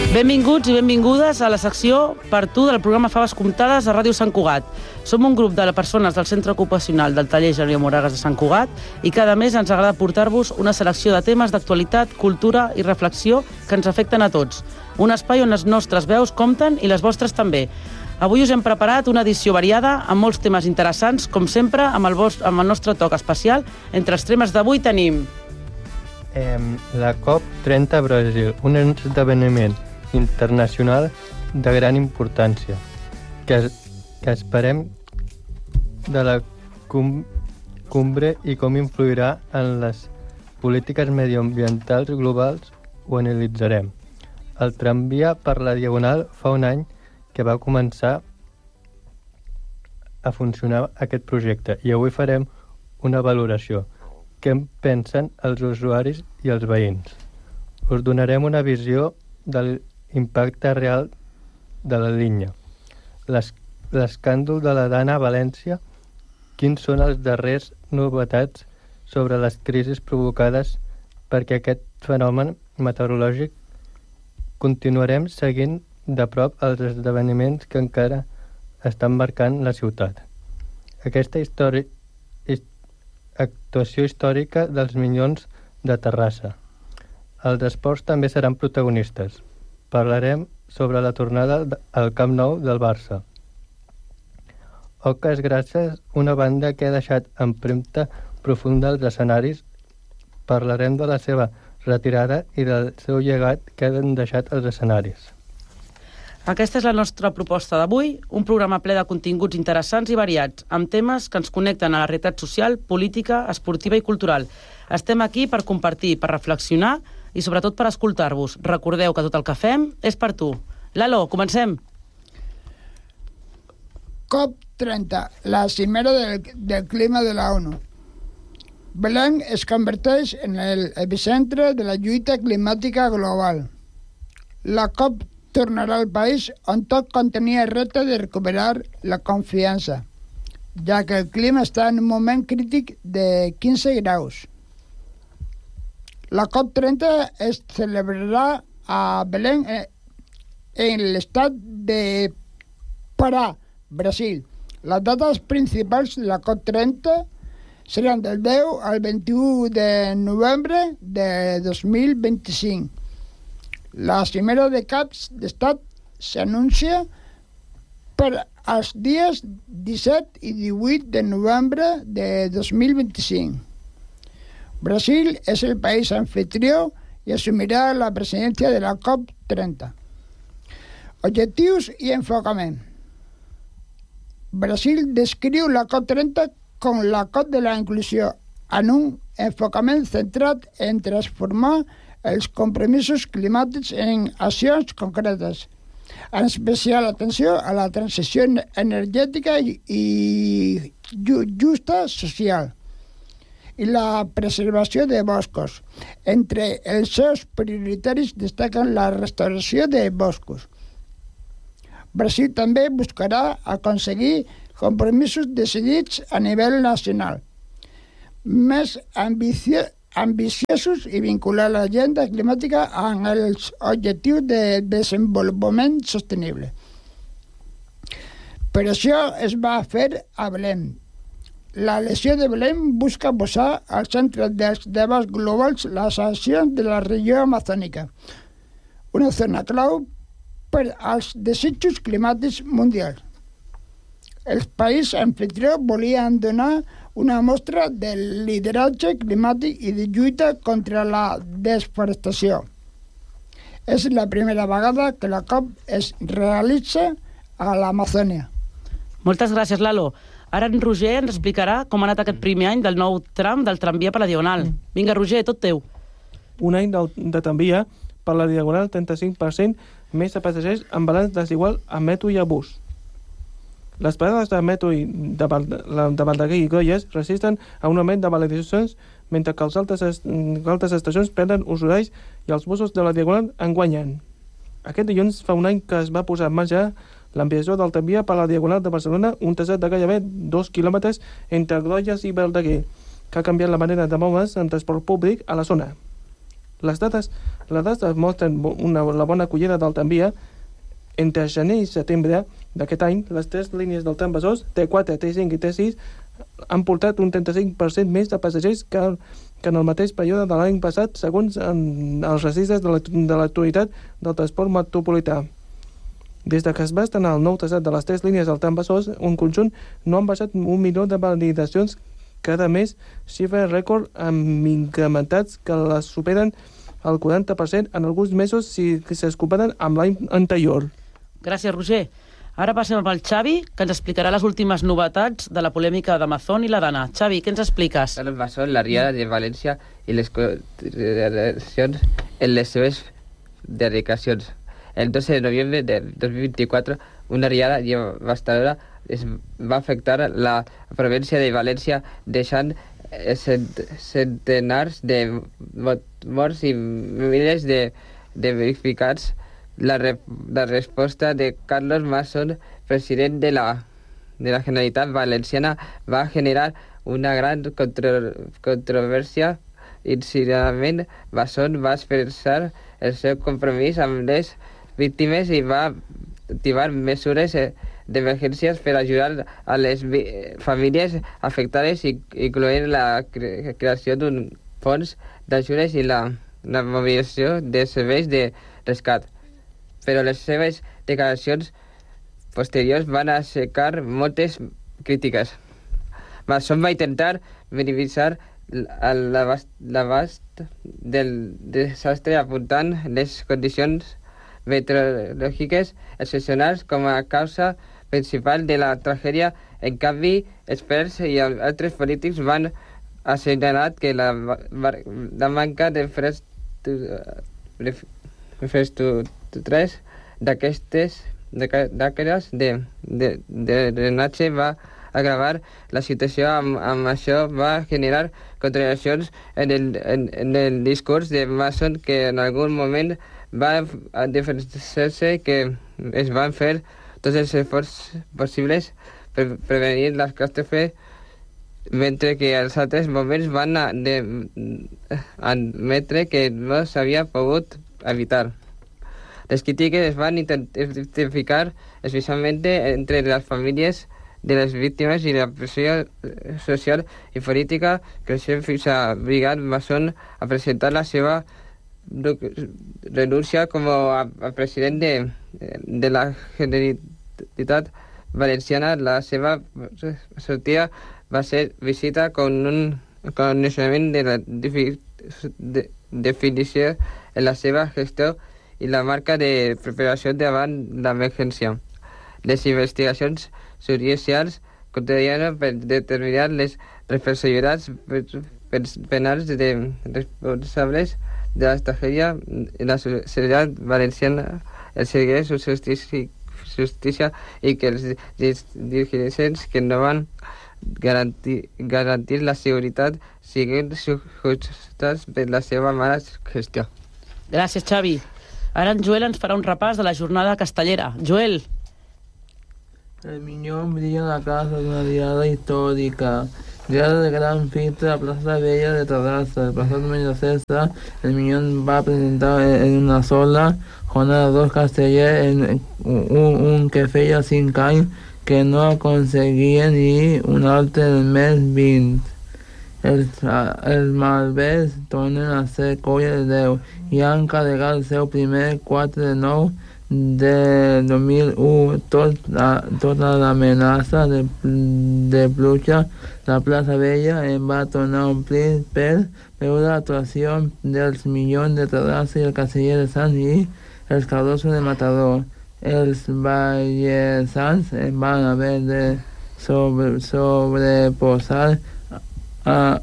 Benvinguts i benvingudes a la secció Per tu del programa Faves Comptades a Ràdio Sant Cugat. Som un grup de persones del Centre Ocupacional del Taller Gener Moragas de Sant Cugat i cada mes ens agrada portar-vos una selecció de temes d'actualitat, cultura i reflexió que ens afecten a tots. Un espai on les nostres veus compten i les vostres també. Avui us hem preparat una edició variada amb molts temes interessants, com sempre, amb el nostre toc especial. Entre els temes d'avui tenim... La COP30 a Brasil, un esdeveniment internacional de gran importància que esperem de la cumbre i com influirà en les polítiques mediambientals globals ho analitzarem. El tramvia per la Diagonal fa un any que va començar a funcionar aquest projecte i avui farem una valoració. Què en pensen els usuaris i els veïns? Us donarem una visió de l'impacte real de la línia. L'escàndol de la Dana a València, quins són els darrers novetats sobre les crisis provocades per aquest fenomen meteorològic. Continuarem seguint de prop els esdeveniments que encara estan marcant la ciutat. Aquesta actuació històrica dels Minyons de Terrassa. Els esports també seran protagonistes. Parlarem sobre la tornada al Camp Nou del Barça. Oques Grasses, una banda que ha deixat empremta profunda als escenaris. Parlarem de la seva retirada i del seu llegat que han deixat els escenaris. Aquesta és la nostra proposta d'avui, un programa ple de continguts interessants i variats, amb temes que ens connecten a la realitat social, política, esportiva i cultural. Estem aquí per compartir, per reflexionar i sobretot per escoltar-vos. Recordeu que tot el que fem és per tu. Lalo, comencem! COP30, la cimera del clima de la ONU. Belém es converteix en l'epicentre de la lluita climàtica global. La COP tornarà al país on tot contenia el repte de recuperar la confiança, ja que el clima està en un moment crític de 15 graus. La COP30 es celebrarà a Belém, en l'estat de Pará, Brasil. Les dates principals de la COP30 seran del 10 al 21 de novembre de 2025. La cimera de caps d'estat s'anuncia per als dies 17 i 18 de novembre de 2025. Brasil és el país anfitrió i assumirà la presidència de la COP30. Objectius i enfocament. Brasil descriu la COP30 com la COP de la inclusió, en un enfocament centrat en transformar els compromisos climàtics en accions concretes, en especial atenció a la transició energètica i justa social i la preservació de boscos. Entre els seus prioritaris destaquen la restauració de boscos. Brasil també buscarà aconseguir compromisos decidits a nivell nacional, més ambiciosos i vincular l'agenda climàtica amb els objectius de desenvolupament sostenible. Per això es va fer a Belém. La elecció de Belém busca posar al centre dels debats globals les accions de la regió amazònica, una zona clau per als desitjos climàtics mundials. Els països anfitrió volien donar una mostra del lideratge climàtic i de lluita contra la desforestació. És la primera vegada que la COP es realitza a l'Amazònia. Moltes gràcies, Lalo. Ara en Roger ens explicarà com ha anat aquest primer any del nou tram del tramvia per la Diagonal. Vinga, Roger, tot teu. Un any de tramvia per la Diagonal, 35% més de passatgers en balanç desigual a metro i a bus. Les parades de metro de Verdaguer i Grollers resisten a un augment de valoritzacions, mentre que les altres estacions perden usuaris i els busos de la Diagonal en guanyen. Aquest dilluns fa un any que es va posar en marxa l'ampliació del tramvia per la Diagonal de Barcelona, un traçat de gairebé 2 quilòmetres entre Grollers i Verdaguer, que ha canviat la manera de moure's en transport públic a la zona. Les dades mostren la bona acollida del tramvia. Entre gener i setembre d'aquest any, les 3 línies del tram Besòs, T4, T5 i T6, han portat un 35% més de passatgers que en el mateix període de l'any passat, segons els registres de l'Autoritat del Transport Metropolità. Des que es va estrenar el nou traçat de les 3 línies del tram Besòs, un conjunt no han baixat 1 milió de validacions cada mes, xifra rècord amb incrementats que les superen el 40% en alguns mesos si es comparen amb l'any anterior. Gràcies, Roger. Ara passem amb el Xavi, que ens explicarà les últimes novetats de la polèmica d'Amazon i la Dana. Xavi, què ens expliques? El Besòs, la Riada de València i les consideracions en les seves dedicacions. El 12 de noviembre de 2024, una riada devastadora va afectar la província de València, deixant centenars de morts i milers de damnificats. La resposta de Carlos Mason, president de la Generalitat Valenciana, va generar una gran controvèrsia. Inicialment, Mason va expressar el seu compromís amb les víctimes i va activar mesures d'emergències per ajudar a les famílies afectades, incloent la creació d'un fons d'ajudes i la mobilització de serveis de rescat. Però les seves declaracions posteriors van aixecar moltes crítiques. Mason va intentar minimitzar l'abast del desastre apuntant les condicions meteorològiques excepcionals com a causa principal de la tragèdia. En canvi, experts i altres polítics van assenyalar que la manca d'infraestructures d'aquestes de drenatge va agravar la situació. Amb això va generar contradiccions en el discurs de Mason, que en algun moment va defensar-se que es van fer tots els esforços possibles per prevenir la catàstrofe, mentre que als altres moments van admetre que no s'havia pogut evitar. Les crítiques es van identificar especialment entre les famílies de les víctimes i la pressió social i política creixent fins a obligar Mason a presentar la seva renúncia com a president de la Generalitat Valenciana. La seva sortida va ser visita con un coneixement de la definició en la seva gestió i la marca de preparació davant l'emergència. Les investigacions judicials continuen per determinar les responsabilitats penals de responsables de la tragèdia. La societat valenciana exigeix justícia i que els dirigents que no van garantir la seguretat siguin jutjats per la seva mala gestió. Gràcies, Xavi. Ara en Joel ens farà un repàs de la jornada castellera. Joel. El Miñón brilla en la casa de una diada histórica. Diada de gran fiesta, la Plaza Bella de Terrassa. El pasado mes de César, el Miñón va a presentar en una sola jornada 2 castellers, un que feia 5 anys que no aconseguien ni un altre del mes 20. Els malvers tornen a ser colla de Déu i han carregat el seu primer 4 de 9 de 2001. Tota l'amenaça de pluja, la plaça Vella en va tornar a omplir per veure l'actuació dels Minyons de Terrassa i el Casteller de Sant i els Carrossos de Mataró. Els vallesans van haver de sobreposar a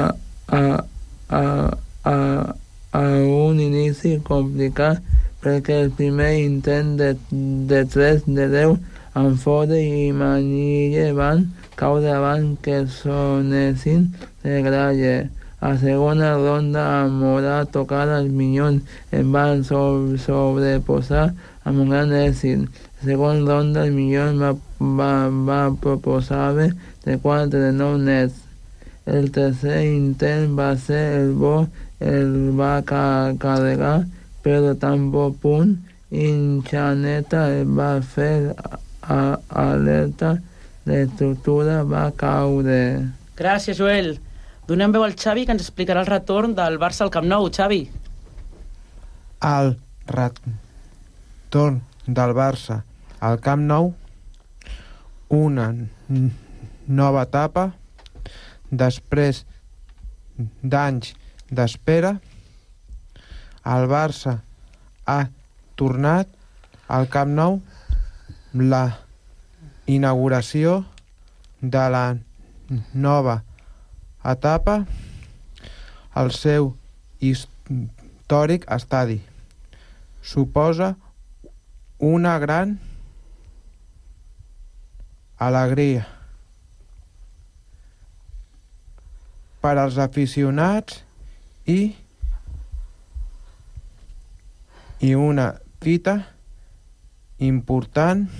un inici complicat, perquè el primer intent de 3 de 10 amb Fora i Manille van caure abans que sonessin de gralla. A segona ronda, a Morà tocar els Minyons en van sobreposar amb un gran èxit. A segona ronda, el Minyons va proposar de 4 de 9 nets. El tercer intent va ser el bo el va carregar, però tan bon punt Inxaneta el va fer alerta, l'estructura va caure. Gràcies, Joel. Donem veu al Xavi, que ens explicarà el retorn del Barça al Camp Nou. Xavi. El retorn del Barça al Camp Nou, una nova etapa després d'anys d'espera. El Barça ha tornat al Camp Nou, la inauguració de la nova etapa al seu històric estadi. Suposa una gran alegria per als aficionats i una fita important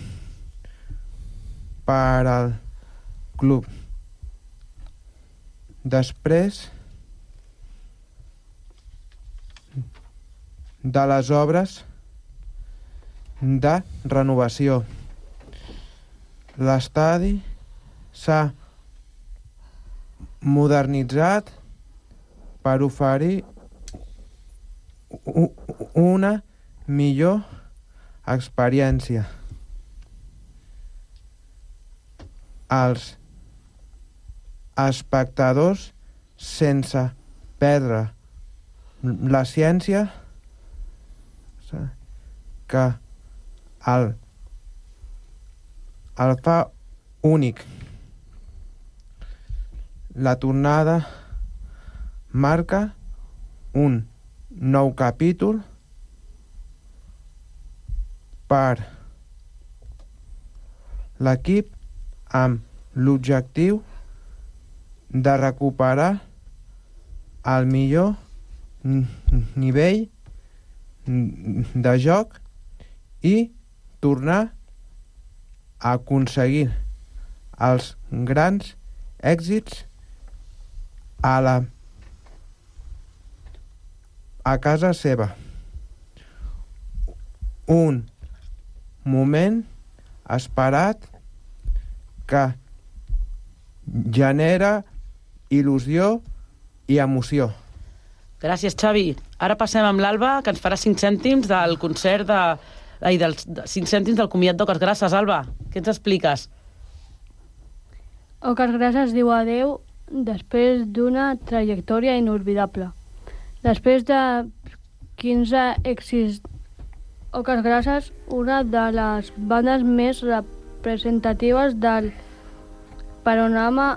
per al club. Després de les obres de renovació, l'estadi s'ha modernitzat per oferir una millor experiència als espectadors sense perdre la ciència que el fa únic. La tornada marca un nou capítol per l'equip amb l'objectiu de recuperar el millor nivell de joc i tornar a aconseguir els grans èxits a casa seva. Un moment esperat que genera il·lusió i emoció. Gràcies, Xavi. Ara passem amb l'Alba, que ens farà 5 cèntims del concert dels 5 cèntims del comiat d'Oques Grasses. Alba, què ens expliques? Oques Grasses diu adeu després d'una trajectòria inoblidable. Després de 15 èxits, Oques Grasses, una de les bandes més representatives del panorama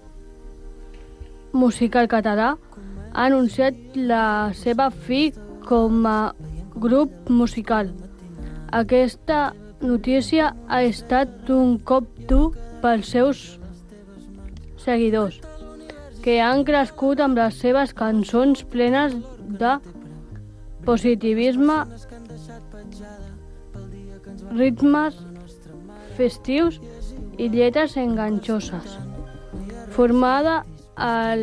musical català, ha anunciat la seva fi com a grup musical. Aquesta notícia ha estat un cop dur pels seus seguidors, que han crescut amb les seves cançons plenes de positivisme, ritmes festius i lletres enganxoses. Formada a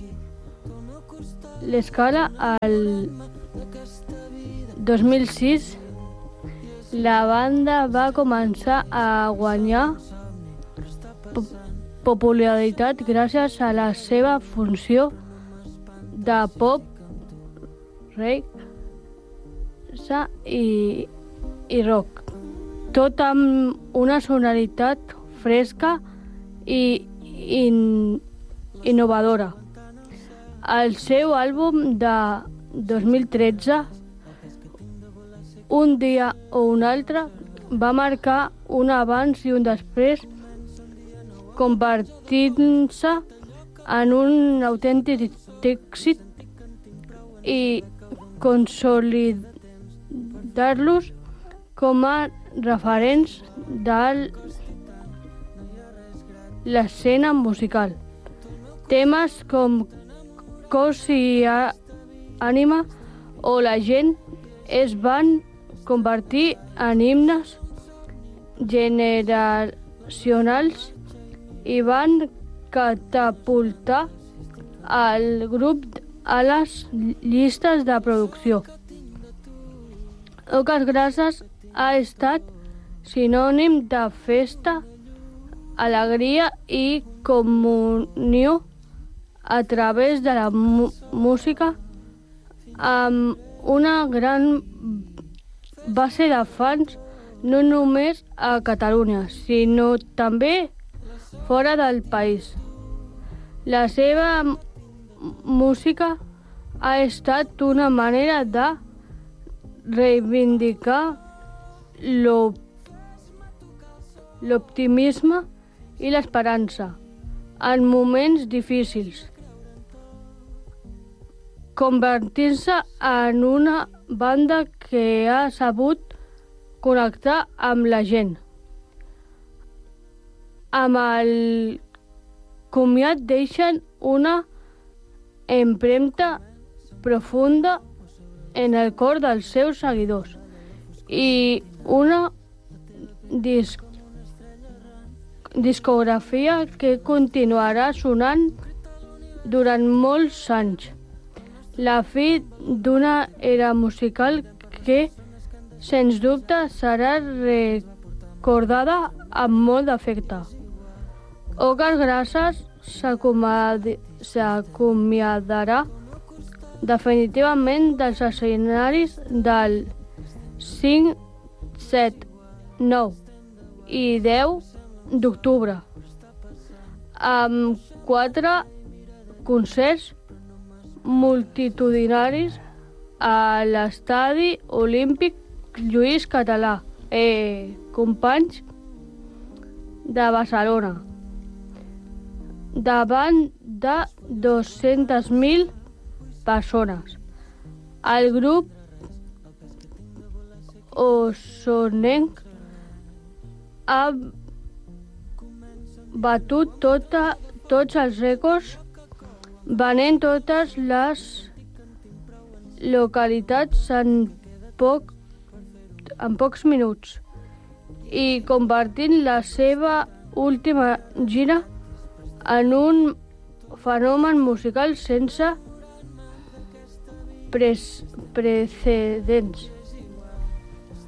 l'escala al 2006, la banda va començar a guanyar popularitat gràcies a la seva funció de pop, reggae i rock, tot amb una sonoritat fresca i innovadora. El seu àlbum de 2013, Un dia o un altre, va marcar un abans i un després, convertint-se en un autèntic èxit i consolidar-los com a referents de l'escena musical. Temes com Cos i ànima o La gent es van convertir en himnes generacionals i van catapultar el grup a les llistes de producció. Oques Grasses ha estat sinònim de festa, alegria i comunió a través de la música, amb una gran base de fans no només a Catalunya, sinó també fora del país. La seva música ha estat una manera de reivindicar l'optimisme i l'esperança en moments difícils, convertint-se en una banda que ha sabut connectar amb la gent. Amb el comiat deixen una empremta profunda en el cor dels seus seguidors i una discografia que continuarà sonant durant molts anys. La fi d'una era musical que, sens dubte, serà recordada amb molt d'afecte. Oques Grasses s'acomiadarà definitivament dels escenaris del 5, 7, 9 i 10 d'octubre, amb 4 concerts multitudinaris a l'Estadi Olímpic Lluís Català, Companys de Barcelona, davant de 200.000 persones. El grup osonenc ha batut tots els rècords, venent totes les localitats en pocs minuts i convertint la seva última gira en un fenomen musical sense precedents.